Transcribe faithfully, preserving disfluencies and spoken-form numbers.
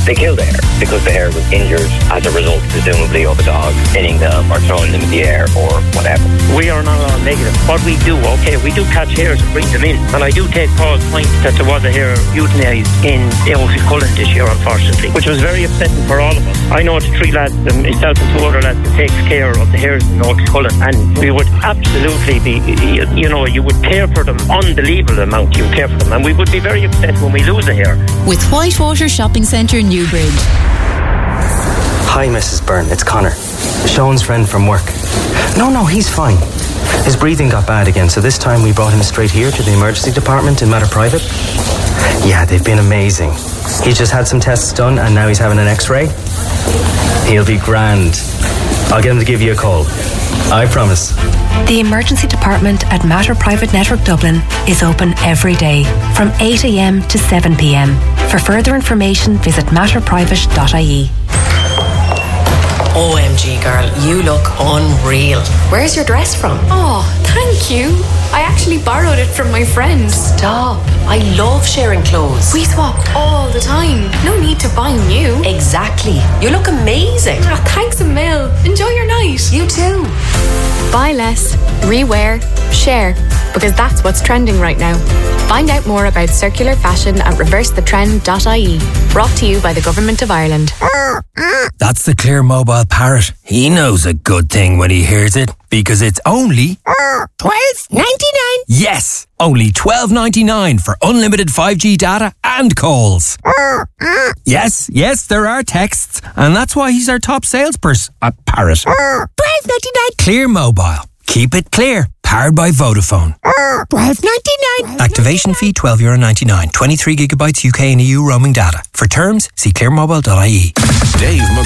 They killed the hare because the hare was injured as a result, presumably, of a dog hitting them or throwing them in the air or whatever. We are not all negative. What we do, okay, we do catch hares and bring them in. And I do take Paul's point that there was a hare euthanized in Cullen this year, unfortunately, which was very upsetting for all of us. I know the three lads, and myself and two other lads, that takes care of the hares in Cullen, and we would absolutely be, you know, you would care for them, unbelievable amount you care for them, and we would be very upset when we lose a hare. With Whitewater Shopping Centre, Newbridge. Hi, Missus Byrne, it's Connor. Sean's friend from work. No, no, he's fine. His breathing got bad again, so this time we brought him straight here to the emergency department in Matter Private. Yeah, they've been amazing. He just had some tests done and now he's having an x-ray. He'll be grand. I'll get him to give you a call. I promise. The emergency department at Matter Private Network Dublin is open every day from eight a.m. to seven p.m. For further information, visit matter private dot I E. O M G, girl, you look unreal. Where's your dress from? Oh, thank you. I actually borrowed it from my friend. Stop. I love sharing clothes. We swap all the time. No need to buy new. Exactly. You look amazing. Oh, thanks a mil. Enjoy your night. You too. Buy less, rewear, share, because that's what's trending right now. Find out more about circular fashion at reverse the trend dot I E. Brought to you by the Government of Ireland. That's the Clear Mobile Parrot. He knows a good thing when he hears it, because it's only twelve ninety-nine. Yes, only twelve ninety-nine for unlimited five G data and calls. Yes, yes, there are texts, and that's why he's our top salesperson at Parrot. twelve ninety-nine. Clear Mobile. Keep it clear. Powered by Vodafone. twelve ninety-nine. Activation fee twelve euro ninety-nine. twenty-three gigabytes U K and E U roaming data. For terms, see clear mobile dot I E. Dave